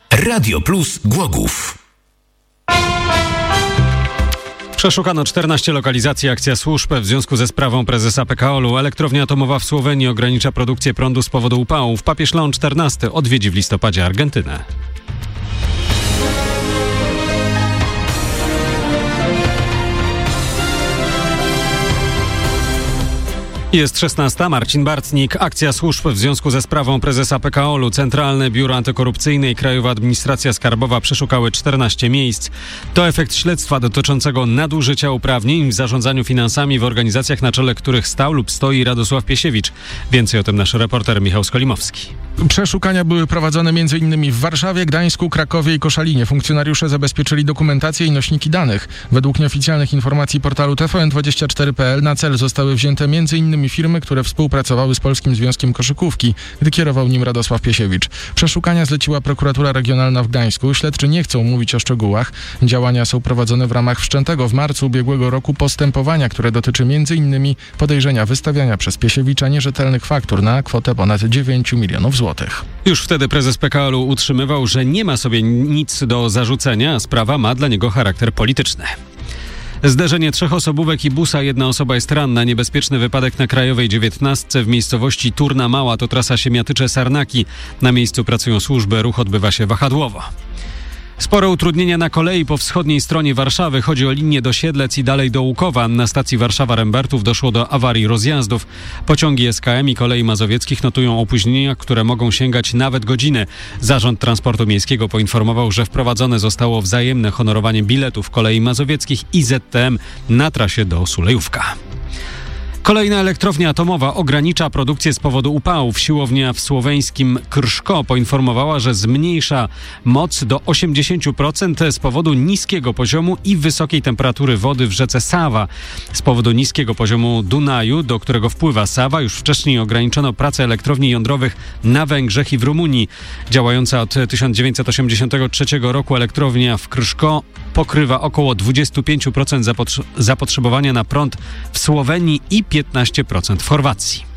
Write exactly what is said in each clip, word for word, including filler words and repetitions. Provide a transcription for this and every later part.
Radio Plus Głogów. Przeszukano czternaście lokalizacji. Akcja służb w związku ze sprawą prezesa P K O L-u. Elektrownia atomowa w Słowenii ogranicza produkcję prądu z powodu upałów. Papież Leon czternasty odwiedzi w listopadzie Argentynę. Jest szesnasta. Marcin Bartnik. Akcja służb w związku ze sprawą prezesa P K O L-u. Centralne Biuro Antykorupcyjne i Krajowa Administracja Skarbowa przeszukały czternaście miejsc. To efekt śledztwa dotyczącego nadużycia uprawnień w zarządzaniu finansami w organizacjach, na czele których stał lub stoi Radosław Piesiewicz. Więcej o tym nasz reporter Michał Skolimowski. Przeszukania były prowadzone m.in. w Warszawie, Gdańsku, Krakowie i Koszalinie. Funkcjonariusze zabezpieczyli dokumentację i nośniki danych. Według nieoficjalnych informacji portalu T V N dwadzieścia cztery kropka p l na cel zostały wzięte m.in. firmy, które współpracowały z Polskim Związkiem Koszykówki, gdy kierował nim Radosław Piesiewicz. Przeszukania zleciła prokuratura regionalna w Gdańsku. Śledczy nie chcą mówić o szczegółach. Działania są prowadzone w ramach wszczętego w marcu ubiegłego roku postępowania, które dotyczy m.in. podejrzenia wystawiania przez Piesiewicza nierzetelnych faktur na kwotę ponad dziewięć milionów złotych. Już wtedy prezes P K O L-u utrzymywał, że nie ma sobie nic do zarzucenia, a sprawa ma dla niego charakter polityczny. Zderzenie trzech osobówek i busa, jedna osoba jest ranna. Niebezpieczny wypadek na Krajowej dziewiętnastce w miejscowości Turna Mała, to trasa Siemiatycze-Sarnaki. Na miejscu pracują służby, ruch odbywa się wahadłowo. Spore utrudnienia na kolei po wschodniej stronie Warszawy. Chodzi o linię do Siedlec i dalej do Łukowa. Na stacji Warszawa-Rembertów doszło do awarii rozjazdów. Pociągi S K M i Kolei Mazowieckich notują opóźnienia, które mogą sięgać nawet godziny. Zarząd Transportu Miejskiego poinformował, że wprowadzone zostało wzajemne honorowanie biletów Kolei Mazowieckich i Z T M na trasie do Sulejówka. Kolejna elektrownia atomowa ogranicza produkcję z powodu upałów. Siłownia w słoweńskim Krszko poinformowała, że zmniejsza moc do osiemdziesiąt procent z powodu niskiego poziomu i wysokiej temperatury wody w rzece Sawa. Z powodu niskiego poziomu Dunaju, do którego wpływa Sawa, już wcześniej ograniczono pracę elektrowni jądrowych na Węgrzech i w Rumunii. Działająca od tysiąc dziewięćset osiemdziesiątego trzeciego roku elektrownia w Krszko pokrywa około dwadzieścia pięć procent zapotrze- zapotrzebowania na prąd w Słowenii i piętnaście procent w Chorwacji.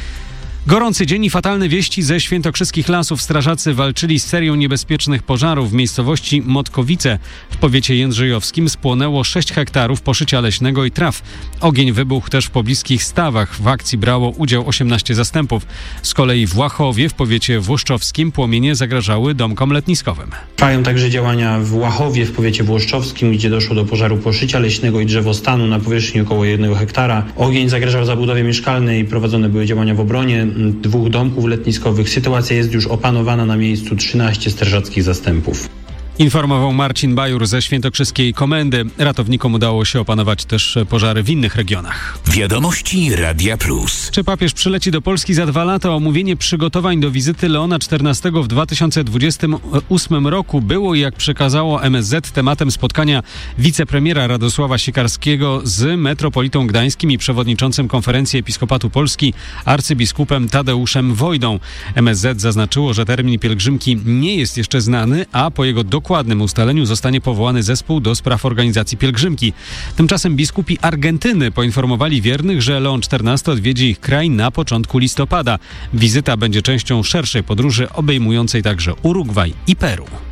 Gorący dzień i fatalne wieści ze świętokrzyskich lasów. Strażacy walczyli z serią niebezpiecznych pożarów. W miejscowości Motkowice w powiecie jędrzejowskim spłonęło sześć hektarów poszycia leśnego i traw. Ogień wybuchł też w pobliskich stawach. W akcji brało udział osiemnaście zastępów. Z kolei w Łachowie w powiecie włoszczowskim płomienie zagrażały domkom letniskowym. Trwają także działania w Łachowie w powiecie włoszczowskim, gdzie doszło do pożaru poszycia leśnego i drzewostanu na powierzchni około jednego hektara. Ogień zagrażał zabudowie mieszkalnej i prowadzone były działania w obronie dwóch domków letniskowych. Sytuacja jest już opanowana, na miejscu trzynaście strażackich zastępów. Informował Marcin Bajur ze świętokrzyskiej komendy. Ratownikom udało się opanować też pożary w innych regionach. Wiadomości Radia Plus. Czy papież przyleci do Polski za dwa lata? Omówienie przygotowań do wizyty Leona czternastego w dwa tysiące dwudziestym ósmym roku było, jak przekazało M S Z, tematem spotkania wicepremiera Radosława Sikorskiego z metropolitą gdańskim i przewodniczącym Konferencji Episkopatu Polski arcybiskupem Tadeuszem Wojdą. M S Z zaznaczyło, że termin pielgrzymki nie jest jeszcze znany, a po jego dokładnym ustaleniu zostanie powołany zespół do spraw organizacji pielgrzymki. Tymczasem biskupi Argentyny poinformowali wiernych, że Leon czternasty odwiedzi ich kraj na początku listopada. Wizyta będzie częścią szerszej podróży obejmującej także Urugwaj i Peru.